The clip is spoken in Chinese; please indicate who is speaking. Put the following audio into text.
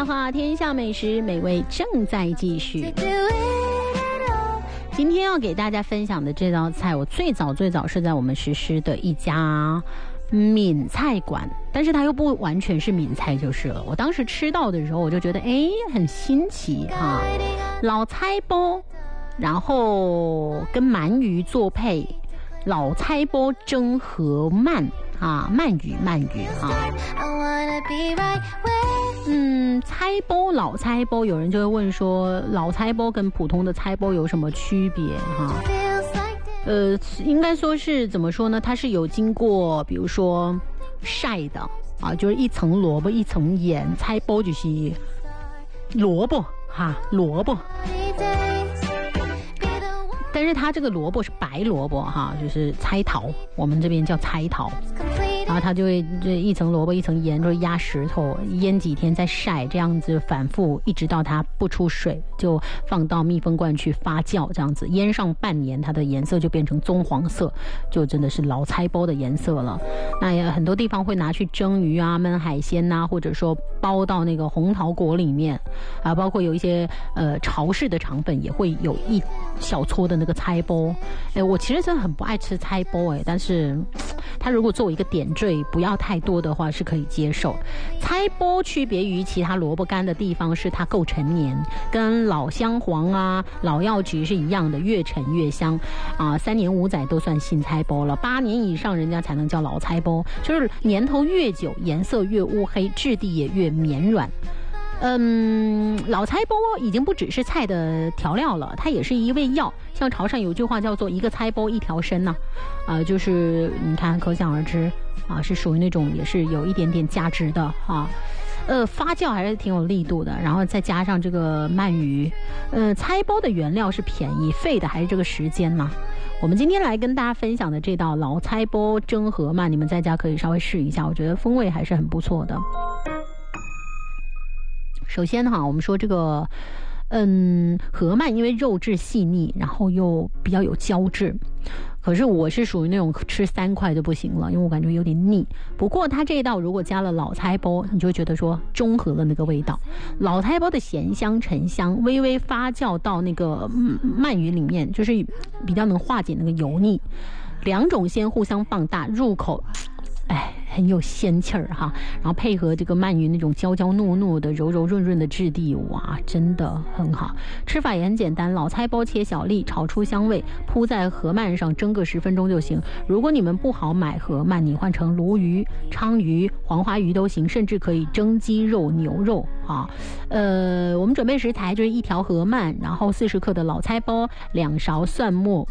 Speaker 1: 的话，天下美食美味正在继续。今天要给大家分享的这道菜，我最早是在我们实施的一家闽菜馆，但是它又不完全是闽菜就是了。我当时吃到的时候，我就觉得很新奇哈，老菜煲，然后跟鳗鱼做配，老菜煲蒸河鳗啊，鳗鱼啊。菜煲老菜煲，有人就会问说，老菜煲跟普通的菜煲有什么区别哈？应该说是怎么说呢？它是有经过，比如说晒的啊，就是一层萝卜一层盐，菜煲就是萝卜哈，萝卜。但是它这个萝卜是白萝卜哈，就是菜头，我们这边叫菜头。然后它就会这一层萝卜一层盐，就是压石头，腌几天再晒，这样子反复，一直到它不出水，就放到密封罐去发酵，这样子腌上半年，它的颜色就变成棕黄色，就真的是老菜煲的颜色了。那也很多地方会拿去蒸鱼啊、焖海鲜啊，或者说包到那个红桃果里面啊，包括有一些潮式的肠粉也会有一小撮的那个菜煲。我其实真的很不爱吃菜煲但是它如果作为一个点缀不要太多的话是可以接受。菜煲区别于其他萝卜干的地方是它够陈年，跟老香黄啊、老药菊是一样的，越陈越香啊，3年5载都算新菜煲了，8年以上人家才能叫老菜煲，就是年头越久，颜色越乌黑，质地也越绵软。老菜煲已经不只是菜的调料了，它也是一味药。像潮汕有句话叫做一个菜煲一条参呐，就是你看可想而知啊，是属于那种也是有一点点价值的啊。发酵还是挺有力度的，然后再加上这个鳗鱼，菜煲的原料是便宜，费的还是这个时间嘛。我们今天来跟大家分享的这道老菜煲蒸河鳗，你们在家可以稍微试一下，我觉得风味还是很不错的。首先我们说这个河鳗因为肉质细腻，然后又比较有胶质，可是我是属于那种吃3块就不行了，因为我感觉有点腻。不过它这一道如果加了老菜煲，你就会觉得说中和了那个味道。老菜煲的咸香沉香微微发酵到那个鳗鱼里面，就是比较能化解那个油腻，两种鲜互相放大，入口很有鲜气儿哈，然后配合这个鳗鱼那种焦焦糯糯的、柔柔润润的质地，哇，真的很好。吃法也很简单，老菜煲切小粒，炒出香味，铺在河鳗上蒸个10分钟就行。如果你们不好买河鳗，你换成鲈鱼、鲳鱼、黄花鱼都行，甚至可以蒸鸡肉、牛肉啊。我们准备食材就是1条河鳗，然后40克的老菜煲，2勺蒜末。